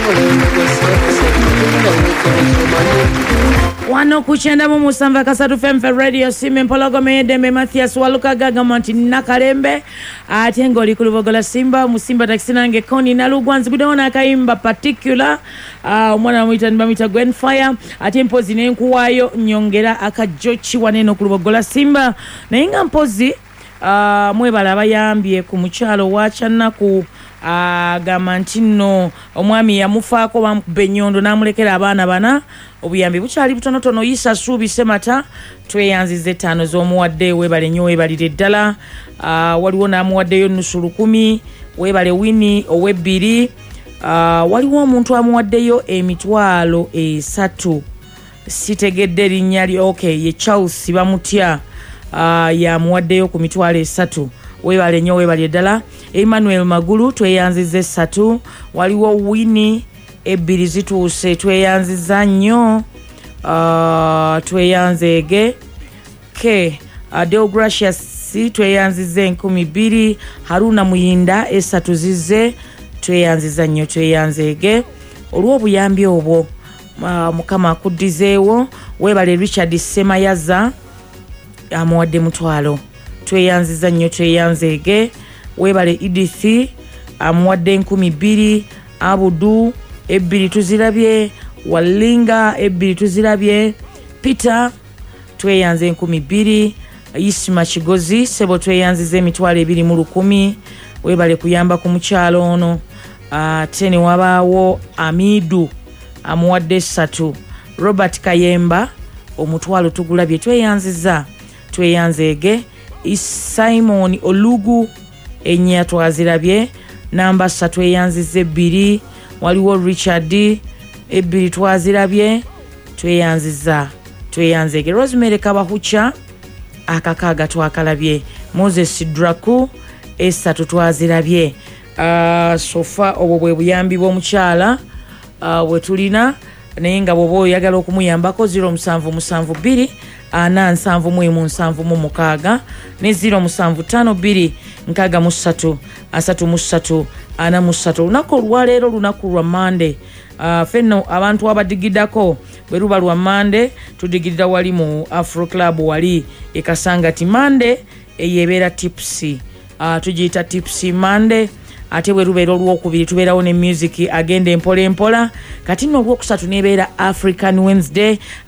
Wano kuchenda mu musamba kasatu femfe radio sime mpologo medembe Mathias Waluka Gagamonti Nakalembe ate ngoli kulubogola Simba musimba takisinange koni nalugwanzi budona akaimba particular omwana mwita nbamita Gwenfire ate mpozi nenkuwayo nyongera akajochi waneno kulubogola Simba nainga mpozi mwebala abayambye ku mukyalo wachanaku Gamantino omwami yamufaako bambenyondo namulekera abaana bana obuyambi bukyali butonotono yisa suubi semata tweyanzize 5 z'omuwadde webale nnyo webalire ddala waliwo namuwaddeyo nusu 10 webale wini ow'ebbiri waliwo omuntu amuwaddeyo emitwalo 3 sitegedde linnya lye okay ye Charles bamutya yamuwaddeyo ku mitwalo 3 webale nnyo webale ddala Emmanuel Magulu tweyanzize 3 waliwo wini ebbiri zituuse tweyanziza nnyo tweyanzege ke Deogracious tweyanzize 12 Haruna Muyinda 3 zize tweyanziza nnyo tweyanzege olw'obuyambi obwo mukama akuddizeewo webale Richard Semayaza amuwadde mutwalo tweyanziza nnyo tweyanzege webale Edith amuwadde 12 Abudu ebbiri tuzirabye Walinga ebbiri tuzirabye Peter tweyanze 12 Isma Kigozi sebo tweyanzize emitwalo 210 webale kuyamba ku mukyalo ono tene wabaawo Amidu amuwadde 3 Robert Kayemba omutwalo tugulabye tweyanziza tweyanzege Simon Olugu enya twazirabye namba 3 tweyanzize 2 waliwo Richard ebbiri twazirabye tweyanziza tweyanzege Rosemary Kabahucha akakaaga twakalabye Moses Draku 3 twazirabye sofa obwo bwe buyambi bw'omukyala we tulina naye nga bw'oba oyagala okumuyambako 0772 877 ne 0752 63 33 43 lunaku olwaleero lunaku lwa Monday fenno abantu abadigidako bwe luba lwa Monday tudigidira wali mu Afro Club wali ekasangati Monday eyebeera tipsy tugiyita tipsy Monday ate bwe lubeera olwokubiri tubeerawo ne music agenda empola empola kati nno olwokusatu nebeera African Wednesday